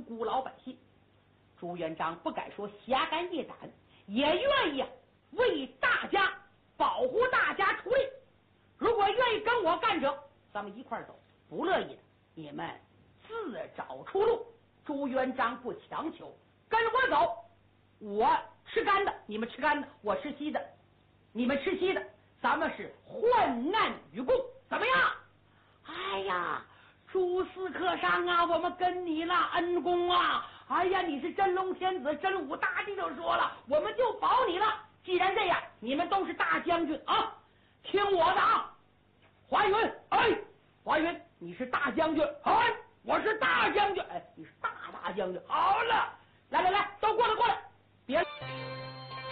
谷老百姓。朱元璋不敢说侠肝义胆，也愿意为大家保护大家出力。如果愿意跟我干者，咱们一块走；不乐意的，你们自找出路。朱元璋不强求，跟我走，我吃干的，你们吃干的；我吃稀的，你们吃稀的。咱们是患难与共，怎么样？哎呀，朱司客上啊，我们跟你了恩公啊！哎呀，你是真龙天子，真武大帝就说了，我们就保你了。既然这样，你们都是大将军啊，听我的啊！华云，哎，华云，你是大将军，哎，我是大将军，哎，你是大将军。好了，来来来，都过来过来，别。